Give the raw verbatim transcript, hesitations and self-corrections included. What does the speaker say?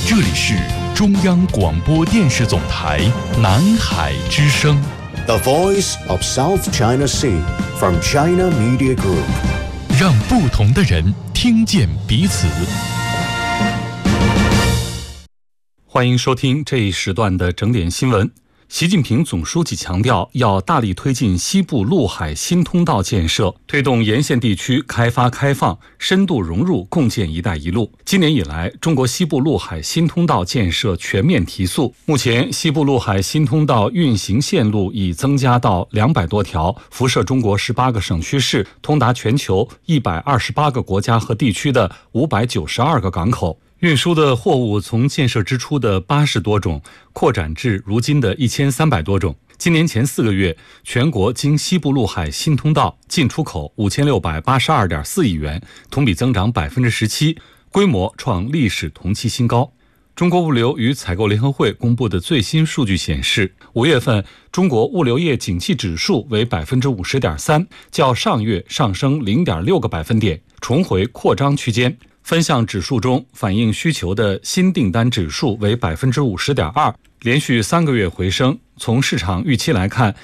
这里是中央广播电视总台南海之声 The Voice of South China Sea from China Media Group， 让不同的人听见彼此。欢迎收听这一时段的整点新闻。习近平总书记强调，要大力推进西部陆海新通道建设，推动沿线地区开发开放，深度融入共建“一带一路”。今年以来，中国西部陆海新通道建设全面提速。目前，西部陆海新通道运行线路已增加到两百多条，辐射中国十八个省区市，通达全球一百二十八个国家和地区的五百九十二个港口。运输的货物从建设之初的八十多种扩展至如今的一千三百多种。今年前四个月，全国经西部陆海新通道进出口五千六百八十二点四亿元，同比增长百分之十七，规模创历史同期新高。中国物流与采购联合会公布的最新数据显示，五月份中国物流业景气指数为百分之五十点三，较上月上升零点六个百分点，重回扩张区间。分项指数中，反映需求的新订单指数为百分之五十点二，连续三个月回升。从市场预期来看，